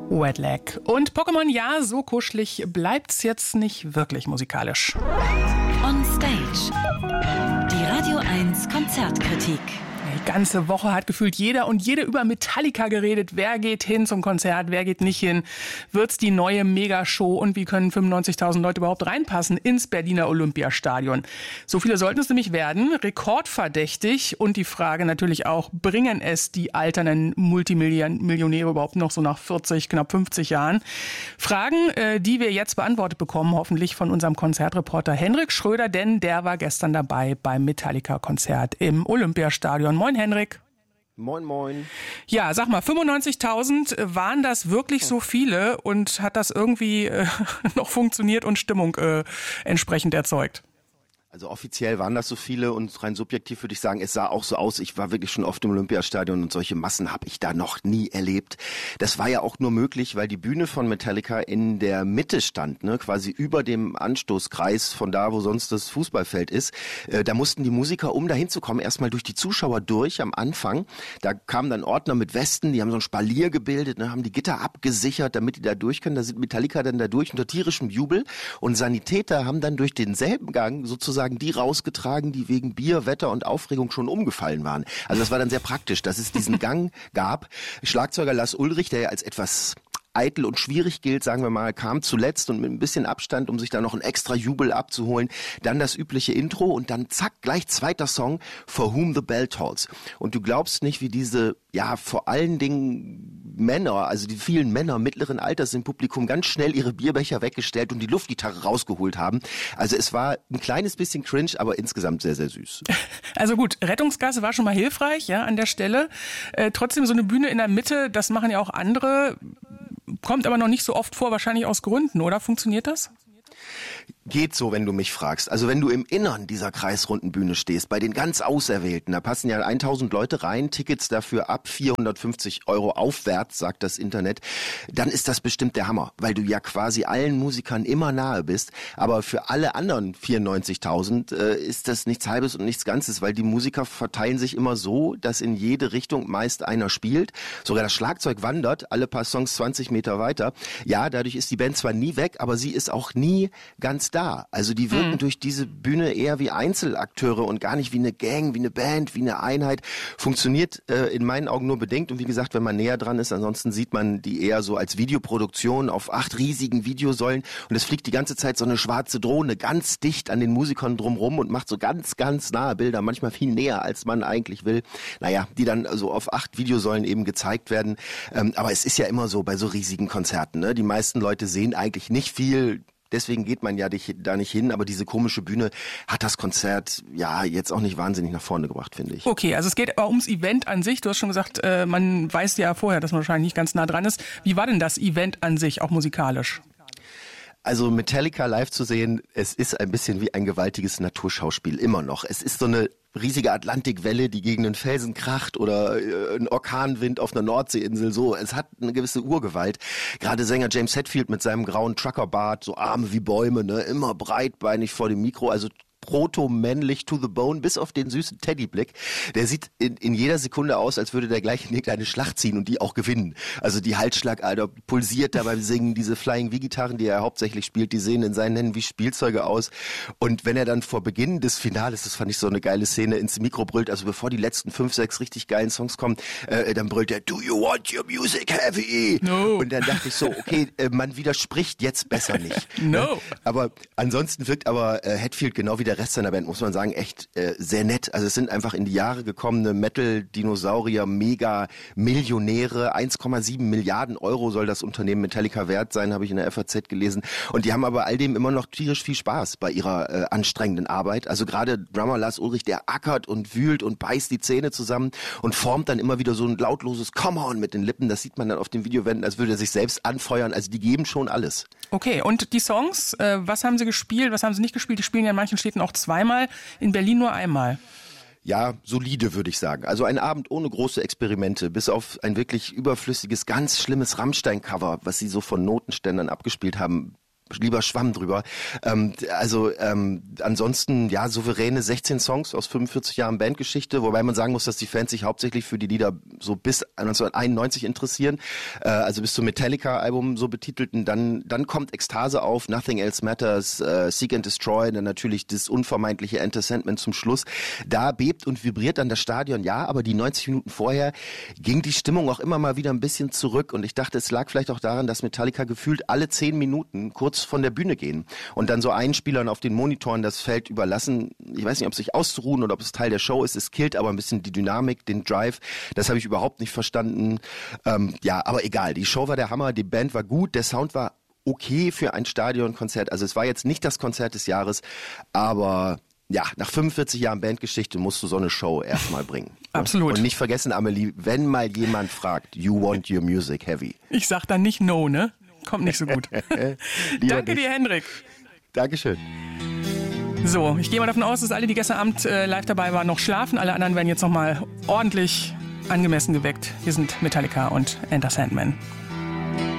Wet Leg. Und Pokémon, ja, so kuschelig bleibt's jetzt nicht wirklich musikalisch. On Stage. Die Radio 1 Konzertkritik. Die ganze Woche hat gefühlt jeder und jede über Metallica geredet. Wer geht hin zum Konzert, wer geht nicht hin? Wird's die neue Megashow und wie können 95.000 Leute überhaupt reinpassen ins Berliner Olympiastadion? So viele sollten es nämlich werden, rekordverdächtig. Und die Frage natürlich auch, bringen es die alternden Multimillionäre überhaupt noch so nach 40, knapp 50 Jahren? Fragen, die wir jetzt beantwortet bekommen, hoffentlich von unserem Konzertreporter Henrik Schröder, denn der war gestern dabei beim Metallica-Konzert im Olympiastadion. Moin, Henrik. Moin, moin. Ja, sag mal, 95.000, waren das wirklich so viele und hat das irgendwie noch funktioniert und Stimmung entsprechend erzeugt? Also offiziell waren das so viele und rein subjektiv würde ich sagen, es sah auch so aus. Ich war wirklich schon oft im Olympiastadion und solche Massen habe ich da noch nie erlebt. Das war ja auch nur möglich, weil die Bühne von Metallica in der Mitte stand, ne, quasi über dem Anstoßkreis von da, wo sonst das Fußballfeld ist. Da mussten die Musiker, um da hinzukommen, erstmal durch die Zuschauer durch am Anfang. Da kamen dann Ordner mit Westen, die haben so ein Spalier gebildet, ne, haben die Gitter abgesichert, damit die da durch können. Da sind Metallica dann da durch unter tierischem Jubel und Sanitäter haben dann durch denselben Gang sozusagen die rausgetragen, die wegen Bier, Wetter und Aufregung schon umgefallen waren. Also das war dann sehr praktisch, dass es diesen Gang gab. Schlagzeuger Lars Ulrich, der ja als etwas eitel und schwierig gilt, sagen wir mal, kam zuletzt und mit ein bisschen Abstand, um sich da noch einen extra Jubel abzuholen. Dann das übliche Intro und dann zack, gleich zweiter Song, For Whom the Bell Tolls. Und du glaubst nicht, wie diese, ja, vor allen Dingen Männer, also die vielen Männer mittleren Alters im Publikum ganz schnell ihre Bierbecher weggestellt und die Luftgitarre rausgeholt haben. Also es war ein kleines bisschen cringe, aber insgesamt sehr, sehr süß. Also gut, Rettungsgasse war schon mal hilfreich, ja, an der Stelle. Trotzdem so eine Bühne in der Mitte, das machen ja auch andere. Kommt aber noch nicht so oft vor, wahrscheinlich aus Gründen, oder? Funktioniert das? Geht so, wenn du mich fragst. Also wenn du im Innern dieser kreisrunden Bühne stehst, bei den ganz Auserwählten, da passen ja 1000 Leute rein, Tickets dafür ab 450 € aufwärts, sagt das Internet, dann ist das bestimmt der Hammer, weil du ja quasi allen Musikern immer nahe bist. Aber für alle anderen 94.000 ist das nichts Halbes und nichts Ganzes, weil die Musiker verteilen sich immer so, dass in jede Richtung meist einer spielt. Sogar das Schlagzeug wandert alle paar Songs 20 Meter weiter. Ja, dadurch ist die Band zwar nie weg, aber sie ist auch nie ganz da. Also die wirken durch diese Bühne eher wie Einzelakteure und gar nicht wie eine Gang, wie eine Band, wie eine Einheit. Funktioniert in meinen Augen nur bedingt und wie gesagt, wenn man näher dran ist, ansonsten sieht man die eher so als Videoproduktion auf 8 riesigen Videosäulen und es fliegt die ganze Zeit so eine schwarze Drohne ganz dicht an den Musikern drumrum und macht so ganz, ganz nahe Bilder, manchmal viel näher, als man eigentlich will. Naja, die dann so auf 8 Videosäulen eben gezeigt werden. Aber es ist ja immer so bei so riesigen Konzerten, ne? Die meisten Leute sehen eigentlich nicht viel. Deswegen geht man ja da nicht hin, aber diese komische Bühne hat das Konzert ja jetzt auch nicht wahnsinnig nach vorne gebracht, finde ich. Okay, also es geht aber ums Event an sich. Du hast schon gesagt, man weiß ja vorher, dass man wahrscheinlich nicht ganz nah dran ist. Wie war denn das Event an sich, auch musikalisch? Also Metallica live zu sehen, es ist ein bisschen wie ein gewaltiges Naturschauspiel, immer noch. Es ist so eine riesige Atlantikwelle, die gegen einen Felsen kracht oder ein Orkanwind auf einer Nordseeinsel, so. Es hat eine gewisse Urgewalt. Gerade Sänger James Hetfield mit seinem grauen Truckerbart, so Arme wie Bäume, ne, immer breitbeinig vor dem Mikro, also proto-männlich to the bone, bis auf den süßen Teddyblick. Der sieht in jeder Sekunde aus, als würde der gleich in irgendeine Schlacht ziehen und die auch gewinnen. Also die Halsschlagader pulsiert da beim Singen, diese Flying-V-Gitarren, die er hauptsächlich spielt, die sehen in seinen Händen wie Spielzeuge aus. Und wenn er dann vor Beginn des Finales, das fand ich so eine geile Szene, ins Mikro brüllt, also bevor die letzten 5, 6 richtig geilen Songs kommen, dann brüllt er, "Do you want your music heavy?" No. Und dann dachte ich so, okay, man widerspricht jetzt besser nicht. No. Aber ansonsten wirkt aber Hetfield genau wie der Rest seiner Band, muss man sagen, echt sehr nett. Also es sind einfach in die Jahre gekommene Metal-Dinosaurier, Mega-Millionäre. 1,7 Milliarden € soll das Unternehmen Metallica wert sein, habe ich in der FAZ gelesen. Und die haben aber all dem immer noch tierisch viel Spaß bei ihrer anstrengenden Arbeit. Also gerade Drummer Lars Ulrich, der ackert und wühlt und beißt die Zähne zusammen und formt dann immer wieder so ein lautloses Come on mit den Lippen. Das sieht man dann auf den Videowänden, als würde er sich selbst anfeuern. Also die geben schon alles. Okay, und die Songs, was haben sie gespielt, was haben sie nicht gespielt? Die spielen ja in manchen Städten auch zweimal, in Berlin nur einmal. Ja, solide würde ich sagen. Also ein Abend ohne große Experimente, bis auf ein wirklich überflüssiges, ganz schlimmes Rammstein-Cover, was sie so von Notenständern abgespielt haben. lieber Schwamm drüber. Ansonsten, ja, souveräne 16 Songs aus 45 Jahren Bandgeschichte, wobei man sagen muss, dass die Fans sich hauptsächlich für die Lieder so bis 1991 interessieren, also bis zum Metallica-Album so betitelten. Dann kommt Ekstase auf, Nothing Else Matters, Seek and Destroy, dann natürlich das unvermeidliche Enter Sandman zum Schluss. Da bebt und vibriert dann das Stadion, ja, aber die 90 Minuten vorher ging die Stimmung auch immer mal wieder ein bisschen zurück und ich dachte, es lag vielleicht auch daran, dass Metallica gefühlt alle 10 Minuten kurz von der Bühne gehen und dann so Einspielern auf den Monitoren das Feld überlassen. Ich weiß nicht, ob es sich auszuruhen oder ob es Teil der Show ist. Es killt aber ein bisschen die Dynamik, den Drive. Das habe ich überhaupt nicht verstanden. Aber egal. Die Show war der Hammer, die Band war gut, der Sound war okay für ein Stadionkonzert. Also es war jetzt nicht das Konzert des Jahres, aber ja, nach 45 Jahren Bandgeschichte musst du so eine Show erstmal bringen. Absolut. Und nicht vergessen, Amelie, wenn mal jemand fragt, you want your music heavy. Ich sag dann nicht no, ne? Kommt nicht so gut. Danke dir, Hendrik. Dankeschön. So, ich gehe mal davon aus, dass alle, die gestern Abend live dabei waren, noch schlafen. Alle anderen werden jetzt nochmal ordentlich angemessen geweckt. Hier sind Metallica und Enter Sandman.